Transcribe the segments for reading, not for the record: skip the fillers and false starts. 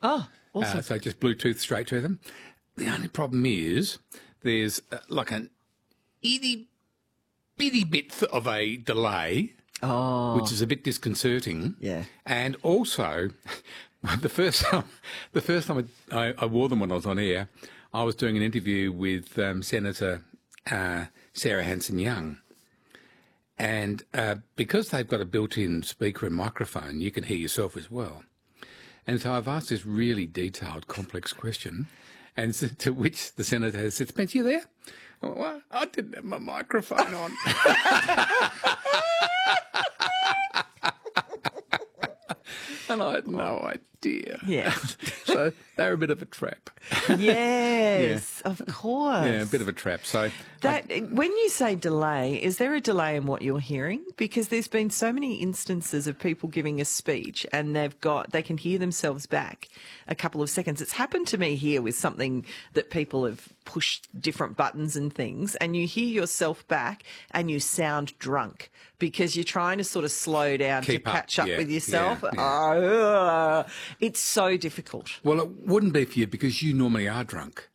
Oh, awesome. So just Bluetooth straight to them. The only problem is there's like an itty bitty bit of a delay, which is a bit disconcerting. Yeah. And also, the first time I wore them when I was on air, I was doing an interview with Senator Sarah Hanson-Young. And because they've got a built-in speaker and microphone, you can hear yourself as well. And so I've asked this really detailed, complex question, and to which the senator has said, "Spence, you there?" Well, I didn't have my microphone on. And I had no idea. Yeah. So they're a bit of a trap. Yes, of course. Yeah, a bit of a trap. So When you say delay, is there a delay in what you're hearing? Because there's been so many instances of people giving a speech and they can hear themselves back a couple of seconds. It's happened to me here with something that people have pushed different buttons and things, and you hear yourself back and you sound drunk because you're trying to sort of slow down to catch up with yourself. It's so difficult. Well, it wouldn't be for you because you normally are drunk.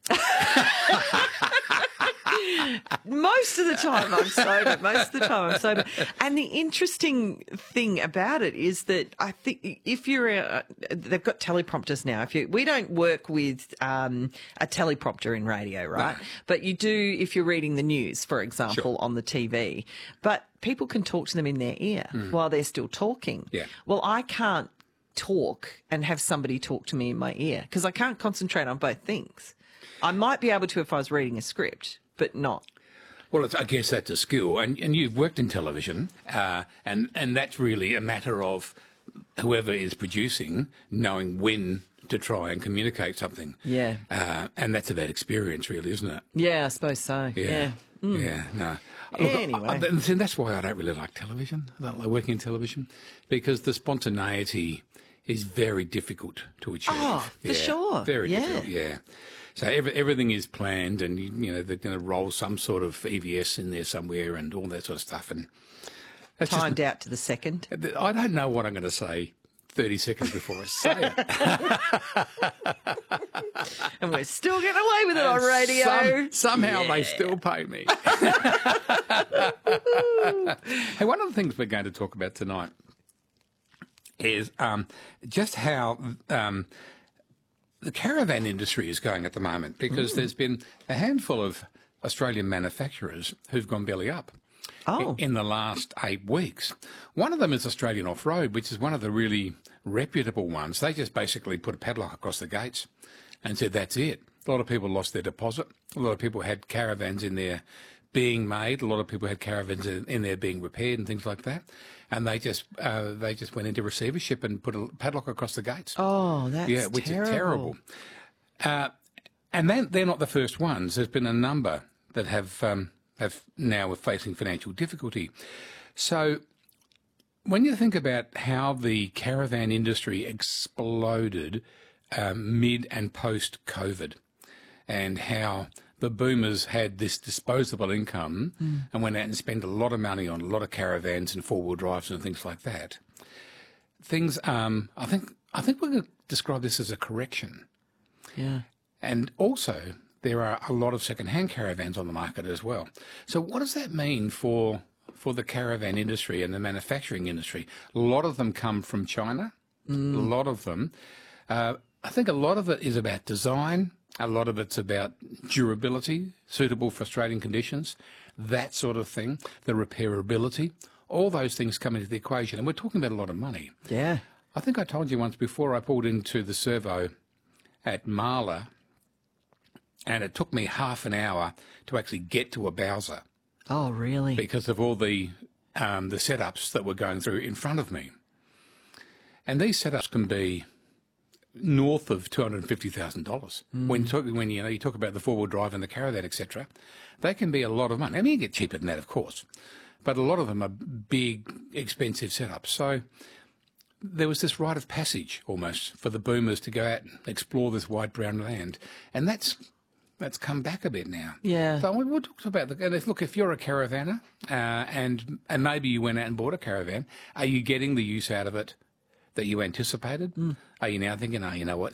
Most of the time I'm sober. And the interesting thing about it is that I think if you're they've got teleprompters now. We don't work with a teleprompter in radio, right? No. But you do if you're reading the news, for example, on the TV. But people can talk to them in their ear while they're still talking. Yeah. Well, I can't talk and have somebody talk to me in my ear because I can't concentrate on both things. I might be able to if I was reading a script, but not. Well, I guess that's a skill, and you've worked in television, and that's really a matter of whoever is producing knowing when to try and communicate something. Yeah. And that's about experience, really, isn't it? Yeah, I suppose so. Yeah. Yeah, no. Anyway. Look, that's why I don't really like television. I don't like working in television, because the spontaneity is very difficult to achieve. Oh, for sure. Very difficult, yeah. So everything is planned, and they're going to roll some sort of EVS in there somewhere, and all that sort of stuff. And that's timed out to the second. I don't know what I'm going to say 30 seconds before I say it. And we're still getting away with it on radio. Somehow they still pay me. Hey, one of the things we're going to talk about tonight is just how the caravan industry is going at the moment, because there's been a handful of Australian manufacturers who've gone belly up in the last 8 weeks. One of them is Australian Off-Road, which is one of the really reputable ones. They just basically put a padlock across the gates and said that's it. A lot of people lost their deposit. A lot of people had caravans in there being made. A lot of people had caravans in there being repaired and things like that. And they just went into receivership and put a padlock across the gates. Oh, that's which is terrible. And then they're not the first ones. There's been a number that have now facing financial difficulty. So when you think about how the caravan industry exploded mid and post-COVID, and how the boomers had this disposable income and went out and spent a lot of money on a lot of caravans and four-wheel drives and things like that. Things, I think we're going to describe this as a correction. Yeah. And also, there are a lot of second-hand caravans on the market as well. So what does that mean for the caravan industry and the manufacturing industry? A lot of them come from China. A lot of them. I think a lot of it is about design. A lot of it's about durability, suitable for Australian conditions, that sort of thing, the repairability. All those things come into the equation, and we're talking about a lot of money. Yeah. I think I told you once before, I pulled into the servo at Marla, and it took me half an hour to actually get to a Bowser. Oh, really? Because of all the setups that were going through in front of me. And these setups can be north of $250,000. When you talk about the four-wheel drive and the caravan, etc., they can be a lot of money. I mean, you get cheaper than that, of course, but a lot of them are big, expensive setups. So there was this rite of passage almost for the boomers to go out and explore this wide brown land, and that's come back a bit now. Yeah. So we'll talk about look, if you're a caravaner and maybe you went out and bought a caravan, are you getting the use out of it that you anticipated? Are you now thinking, you know what,